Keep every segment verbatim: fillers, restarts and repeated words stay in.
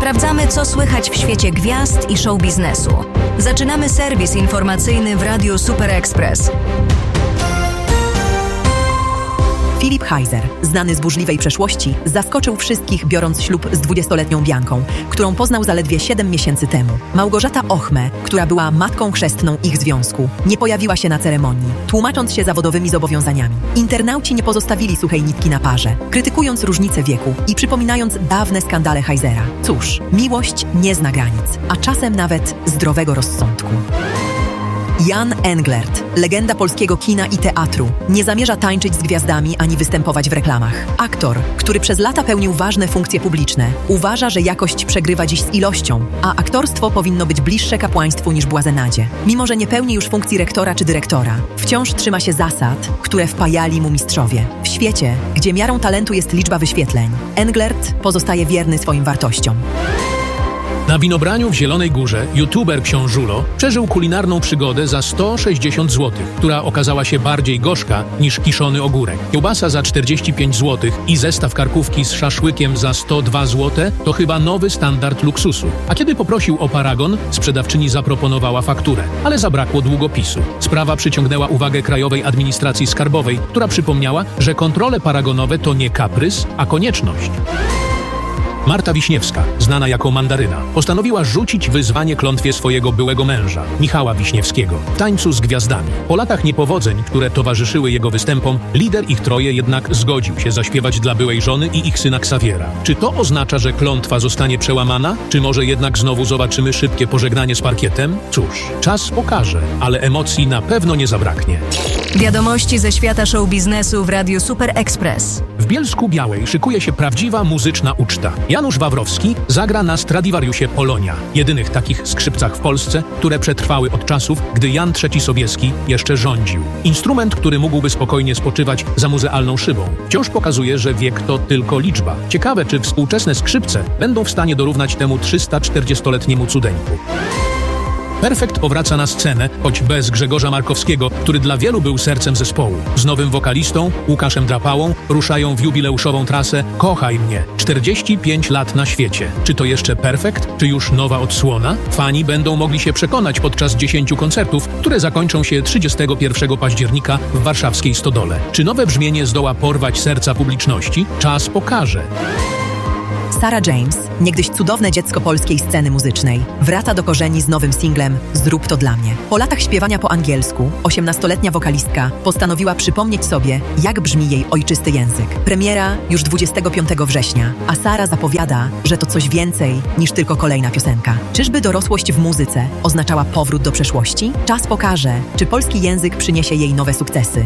Sprawdzamy, co słychać w świecie gwiazd i show biznesu. Zaczynamy serwis informacyjny w Radiu Super Express. Filip Heiser, znany z burzliwej przeszłości, zaskoczył wszystkich, biorąc ślub z dwudziestoletnią Bianką, którą poznał zaledwie siedem miesięcy temu. Małgorzata Ochme, która była matką chrzestną ich związku, nie pojawiła się na ceremonii, tłumacząc się zawodowymi zobowiązaniami. Internauci nie pozostawili suchej nitki na parze, krytykując różnice wieku i przypominając dawne skandale Heisera. Cóż, miłość nie zna granic, a czasem nawet zdrowego rozsądku. Jan Englert, legenda polskiego kina i teatru, nie zamierza tańczyć z gwiazdami ani występować w reklamach. Aktor, który przez lata pełnił ważne funkcje publiczne, uważa, że jakość przegrywa dziś z ilością, a aktorstwo powinno być bliższe kapłaństwu niż błazenadzie. Mimo że nie pełni już funkcji rektora czy dyrektora, wciąż trzyma się zasad, które wpajali mu mistrzowie. W świecie, gdzie miarą talentu jest liczba wyświetleń, Englert pozostaje wierny swoim wartościom. Na winobraniu w Zielonej Górze youtuber Książulo przeżył kulinarną przygodę za sto sześćdziesiąt złotych, która okazała się bardziej gorzka niż kiszony ogórek. Kiełbasa za czterdzieści pięć złotych i zestaw karkówki z szaszłykiem za sto dwa złote to chyba nowy standard luksusu. A kiedy poprosił o paragon, sprzedawczyni zaproponowała fakturę, ale zabrakło długopisu. Sprawa przyciągnęła uwagę Krajowej Administracji Skarbowej, która przypomniała, że kontrole paragonowe to nie kaprys, a konieczność. Marta Wiśniewska, znana jako Mandaryna, postanowiła rzucić wyzwanie klątwie swojego byłego męża, Michała Wiśniewskiego, w tańcu z gwiazdami. Po latach niepowodzeń, które towarzyszyły jego występom, lider ich troje jednak zgodził się zaśpiewać dla byłej żony i ich syna Xaviera. Czy to oznacza, że klątwa zostanie przełamana? Czy może jednak znowu zobaczymy szybkie pożegnanie z parkietem? Cóż, czas pokaże, ale emocji na pewno nie zabraknie. Wiadomości ze świata show biznesu w Radiu Super Express. W Bielsku Białej szykuje się prawdziwa muzyczna uczta. Janusz Wawrowski zagra na Stradivariusie Polonia, jedynych takich skrzypcach w Polsce, które przetrwały od czasów, gdy Jan trzeci Sobieski jeszcze rządził. Instrument, który mógłby spokojnie spoczywać za muzealną szybą. Wciąż pokazuje, że wiek to tylko liczba. Ciekawe, czy współczesne skrzypce będą w stanie dorównać temu trzystaczterdziestoletniemu cudeńku. Perfekt powraca na scenę, choć bez Grzegorza Markowskiego, który dla wielu był sercem zespołu. Z nowym wokalistą, Łukaszem Drapałą, ruszają w jubileuszową trasę Kochaj mnie. czterdzieści pięć lat na świecie. Czy to jeszcze Perfekt? Czy już nowa odsłona? Fani będą mogli się przekonać podczas dziesięciu koncertów, które zakończą się trzydziestego pierwszego października w warszawskiej Stodole. Czy nowe brzmienie zdoła porwać serca publiczności? Czas pokaże. Sarah James, niegdyś cudowne dziecko polskiej sceny muzycznej, wraca do korzeni z nowym singlem Zrób to dla mnie. Po latach śpiewania po angielsku, osiemnastoletnia wokalistka postanowiła przypomnieć sobie, jak brzmi jej ojczysty język. Premiera już dwudziestego piątego września, a Sara zapowiada, że to coś więcej niż tylko kolejna piosenka. Czyżby dorosłość w muzyce oznaczała powrót do przeszłości? Czas pokaże, czy polski język przyniesie jej nowe sukcesy.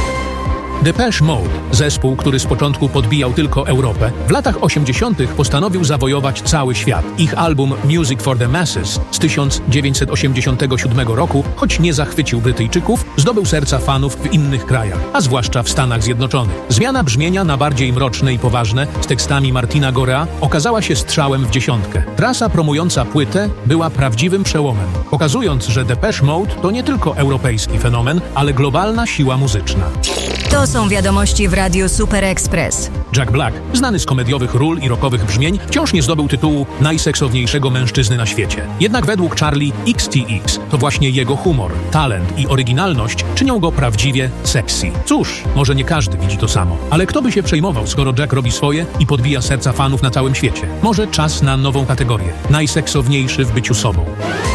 Depeche Mode, zespół, który z początku podbijał tylko Europę, w latach osiemdziesiątych postanowił zawojować cały świat. Ich album Music for the Masses z tysiąc dziewięćset osiemdziesiątego siódmego roku, choć nie zachwycił Brytyjczyków, zdobył serca fanów w innych krajach, a zwłaszcza w Stanach Zjednoczonych. Zmiana brzmienia na bardziej mroczne i poważne, z tekstami Martina Gorea, okazała się strzałem w dziesiątkę. Trasa promująca płytę była prawdziwym przełomem, pokazując, że Depeche Mode to nie tylko europejski fenomen, ale globalna siła muzyczna. To są wiadomości w Radiu Super Express. Jack Black, znany z komediowych ról i rockowych brzmień, wciąż nie zdobył tytułu najseksowniejszego mężczyzny na świecie. Jednak według Charlie X T X to właśnie jego humor, talent i oryginalność czynią go prawdziwie sexy. Cóż, może nie każdy widzi to samo, ale kto by się przejmował, skoro Jack robi swoje i podbija serca fanów na całym świecie? Może czas na nową kategorię. Najseksowniejszy w byciu sobą.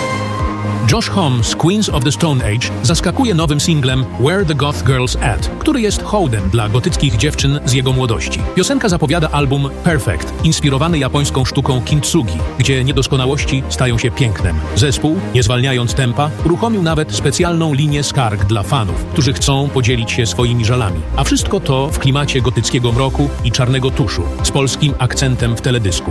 Josh Homme z Queens of the Stone Age zaskakuje nowym singlem Where the Goth Girls At, który jest hołdem dla gotyckich dziewczyn z jego młodości. Piosenka zapowiada album Perfect, inspirowany japońską sztuką kintsugi, gdzie niedoskonałości stają się pięknem. Zespół, nie zwalniając tempa, uruchomił nawet specjalną linię skarg dla fanów, którzy chcą podzielić się swoimi żalami. A wszystko to w klimacie gotyckiego mroku i czarnego tuszu, z polskim akcentem w teledysku.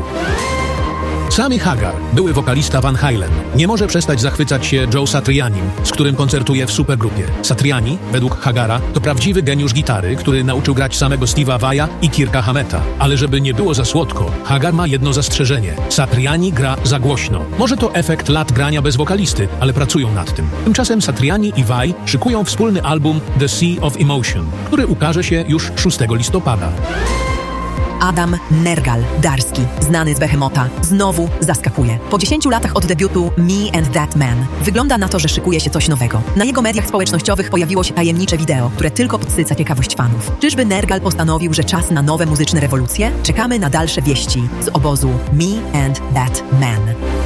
Sammy Hagar, były wokalista Van Halen, nie może przestać zachwycać się Joe Satrianim, z którym koncertuje w supergrupie. Satriani, według Hagara, to prawdziwy geniusz gitary, który nauczył grać samego Steve'a Vai'a i Kirka Hammetta. Ale żeby nie było za słodko, Hagar ma jedno zastrzeżenie. Satriani gra za głośno. Może to efekt lat grania bez wokalisty, ale pracują nad tym. Tymczasem Satriani i Vai szykują wspólny album The Sea of Emotion, który ukaże się już szóstego listopada. Adam Nergal-Darski, znany z Behemota, znowu zaskakuje. Po dziesięciu latach od debiutu Me and That Man wygląda na to, że szykuje się coś nowego. Na jego mediach społecznościowych pojawiło się tajemnicze wideo, które tylko podsyca ciekawość fanów. Czyżby Nergal postanowił, że czas na nowe muzyczne rewolucje? Czekamy na dalsze wieści z obozu Me and That Man.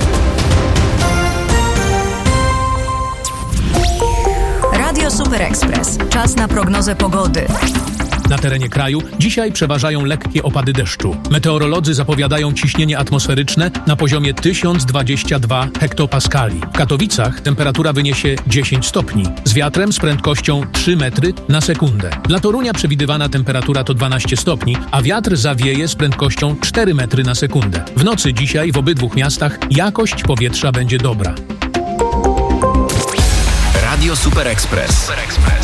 Radio Super Express. Czas na prognozę pogody. Na terenie kraju dzisiaj przeważają lekkie opady deszczu. Meteorolodzy zapowiadają ciśnienie atmosferyczne na poziomie tysiąc dwadzieścia dwa hektopaskali. W Katowicach temperatura wyniesie dziesięć stopni, z wiatrem z prędkością trzy metry na sekundę. Dla Torunia przewidywana temperatura to dwanaście stopni, a wiatr zawieje z prędkością cztery metry na sekundę. W nocy dzisiaj w obydwu miastach jakość powietrza będzie dobra. Radio Super Express.